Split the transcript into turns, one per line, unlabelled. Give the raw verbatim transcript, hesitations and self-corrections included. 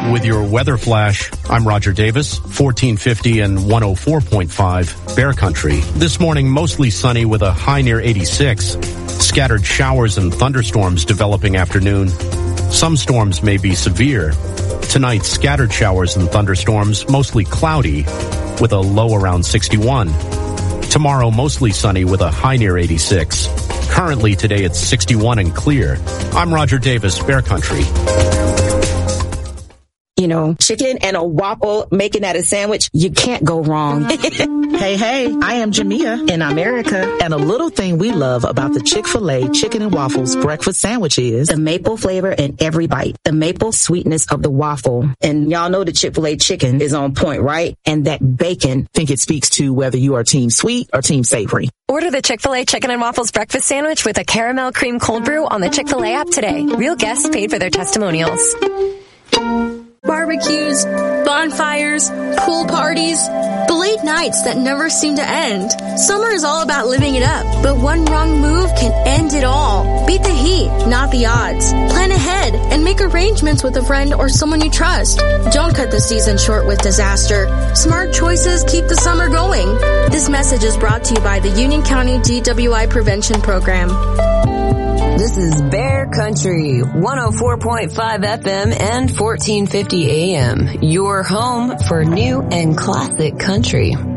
With your weather flash, I'm Roger Davis, fourteen fifty and one oh four point five Bear Country. This morning, mostly sunny with a high near eighty-six. Scattered showers and thunderstorms developing afternoon. Some storms may be severe. Tonight, scattered showers and thunderstorms, mostly cloudy, with a low around sixty-one. Tomorrow, mostly sunny with a high near eighty-six. Currently, today, it's sixty-one and clear. I'm Roger Davis, Bear Country.
You know, chicken and a waffle, making that a sandwich, you can't go wrong.
Hey, hey, I am Jamia.
And I'm Erica.
And a little thing we love about the Chick-fil-A Chicken and Waffles breakfast sandwich is
the maple flavor in every bite, the maple sweetness of the waffle. And y'all know the Chick-fil-A chicken is on point, right? And that bacon.
I think it speaks to whether you are team sweet or team savory.
Order the Chick-fil-A Chicken and Waffles breakfast sandwich with a caramel cream cold brew on the Chick-fil-A app today. Real guests paid for their testimonials.
Barbecues, bonfires, pool parties, the late nights that never seem to end. Summer is all about living it up, but one wrong move can end it all. Beat the heat, not the odds. Plan ahead and make arrangements with a friend or someone you trust. Don't cut the season short with disaster. Smart choices keep the summer going. This message is brought to you by the Union County D W I Prevention Program.
This is Bear Country, one oh four point five F M and fourteen fifty A M, your home for new and classic country.